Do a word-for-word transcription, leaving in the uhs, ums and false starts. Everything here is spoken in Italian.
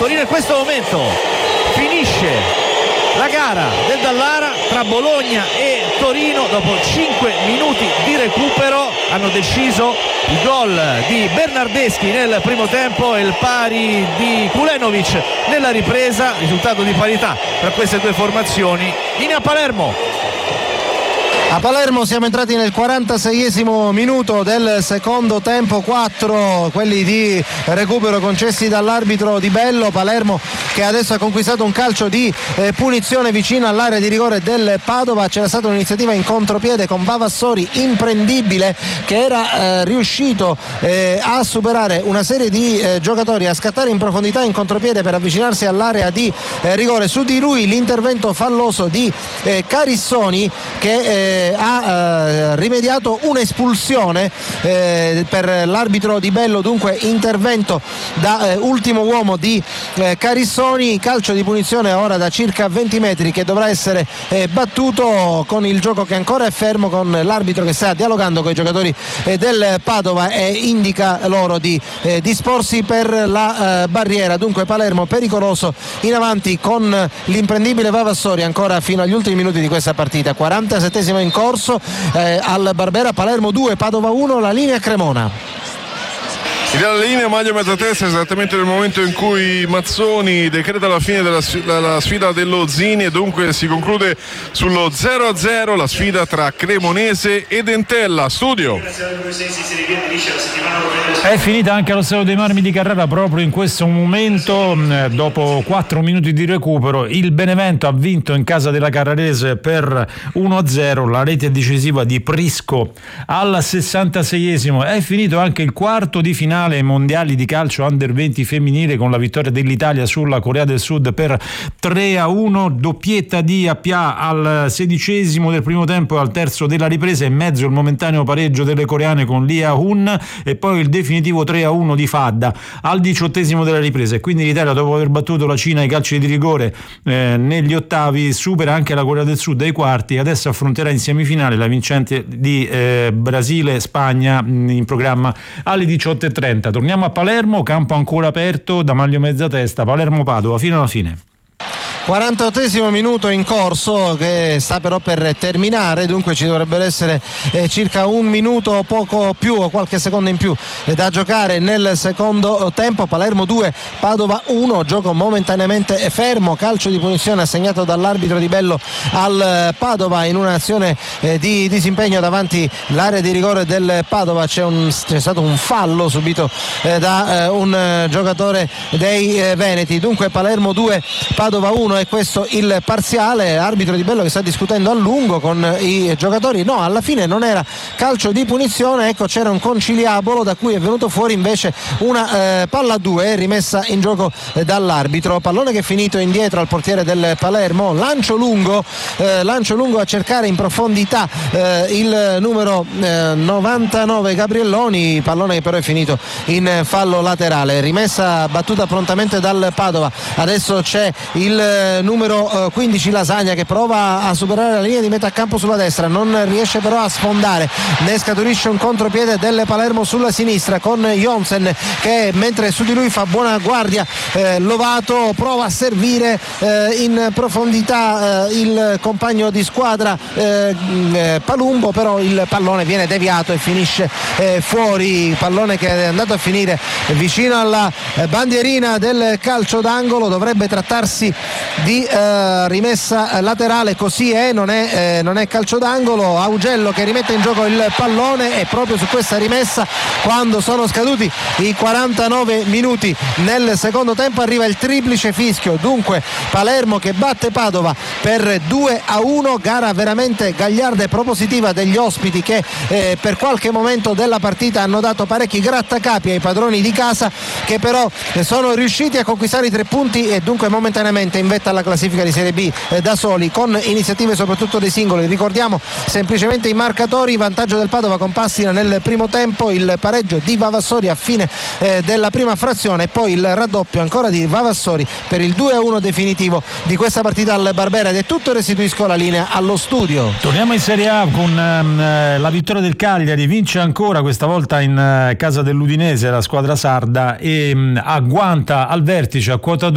Torino. In questo momento finisce la gara del Dallara tra Bologna e Torino. Dopo cinque minuti di recupero hanno deciso il gol di Bernardeschi nel primo tempo e il pari di Kulenovic nella ripresa, risultato di parità tra queste due formazioni. Linea Palermo. A Palermo siamo entrati nel quarantaseiesimo minuto del secondo tempo, quattro quelli di recupero concessi dall'arbitro Di Bello. Palermo che adesso ha conquistato un calcio di eh, punizione vicino all'area di rigore del Padova. C'era stata un'iniziativa in contropiede con Vavassori imprendibile, che era eh, riuscito eh, a superare una serie di eh, giocatori, a scattare in profondità in contropiede per avvicinarsi all'area di eh, rigore. Su di lui l'intervento falloso di eh, Carissoni, che eh, ha eh, rimediato un'espulsione eh, per l'arbitro Di Bello. Dunque intervento da eh, ultimo uomo di eh, Carissoni, calcio di punizione ora da circa venti metri che dovrà essere eh, battuto, con il gioco che ancora è fermo, con l'arbitro che sta dialogando con i giocatori eh, del Padova e indica loro di eh, disporsi per la eh, barriera. Dunque Palermo pericoloso in avanti con l'imprendibile Vavassori ancora fino agli ultimi minuti di questa partita. quarantasettesimo in corso eh, al Barbera. Palermo due, Padova uno, la linea Cremona. Si dà la linea Maglio Mezzatesta esattamente nel momento in cui Mazzoni decreta la fine della sfida, la sfida dello Zini, e dunque si conclude sullo zero a zero la sfida tra Cremonese ed Entella. Studio. È finita anche allo Stadio dei Marmi di Carrara proprio in questo momento, dopo quattro minuti di recupero. Il Benevento ha vinto in casa della Carrarese per uno a zero, la rete decisiva di Prisco al sessantaseiesimo. È finito anche il quarto di finale ai mondiali di calcio under venti femminile con la vittoria dell'Italia sulla Corea del Sud per tre a uno, doppietta di Appia al sedicesimo del primo tempo e al terzo della ripresa, in mezzo il momentaneo pareggio delle coreane con Lia Hun e poi il definitivo tre a uno di Fadda al diciottesimo della ripresa. E quindi l'Italia, dopo aver battuto la Cina ai calci di rigore eh, negli ottavi, supera anche la Corea del Sud ai quarti e adesso affronterà in semifinale la vincente di eh, Brasile-Spagna in programma alle diciotto e trenta. Torniamo a Palermo, campo ancora aperto da Maglio Mezzatesta, Palermo-Padova fino alla fine. quarantaottesimo minuto in corso, che sta però per terminare, dunque ci dovrebbero essere eh, circa un minuto, poco più o qualche secondo in più eh, da giocare nel secondo tempo. Palermo due, Padova uno, gioco momentaneamente fermo, calcio di punizione assegnato dall'arbitro Di Bello al Padova in un'azione eh, di disimpegno davanti l'area di rigore del Padova. C'è, un, c'è stato un fallo subito eh, da eh, un eh, giocatore dei eh, Veneti. Dunque Palermo due, Padova uno, è questo il parziale. Arbitro Di Bello che sta discutendo a lungo con i giocatori. No, alla fine non era calcio di punizione, ecco, c'era un conciliabolo da cui è venuto fuori invece una eh, palla a due rimessa in gioco eh, dall'arbitro. Pallone che è finito indietro al portiere del Palermo, lancio lungo eh, lancio lungo a cercare in profondità eh, il numero eh, novantanove Gabrielloni, pallone che però è finito in fallo laterale. Rimessa battuta prontamente dal Padova. Adesso c'è il numero quindici Lasagna che prova a superare la linea di metà campo sulla destra, non riesce però a sfondare, ne scaturisce un contropiede del Palermo sulla sinistra con Jonsen che, mentre su di lui fa buona guardia eh, Lovato, prova a servire eh, in profondità eh, il compagno di squadra eh, Palumbo, però il pallone viene deviato e finisce eh, fuori, pallone che è andato a finire vicino alla bandierina del calcio d'angolo. Dovrebbe trattarsi di eh, rimessa laterale, così è, non è, eh, non è calcio d'angolo. Augello che rimette in gioco il pallone, e proprio su questa rimessa, quando sono scaduti i quarantanove minuti nel secondo tempo, arriva il triplice fischio. Dunque Palermo che batte Padova per due a uno, gara veramente gagliarda e propositiva degli ospiti che eh, per qualche momento della partita hanno dato parecchi grattacapi ai padroni di casa, che però eh, sono riusciti a conquistare i tre punti e dunque momentaneamente in vetta alla classifica di Serie B eh, da soli, con iniziative soprattutto dei singoli. Ricordiamo semplicemente i marcatori: vantaggio del Padova con Passina nel primo tempo, il pareggio di Vavassori a fine eh, della prima frazione e poi il raddoppio ancora di Vavassori per il due a uno definitivo di questa partita al Barbera. Ed è tutto, restituisco la linea allo studio. Torniamo in Serie A con eh, la vittoria del Cagliari, vince ancora, questa volta in eh, casa dell'Udinese, la squadra sarda, e mh, agguanta al vertice a quota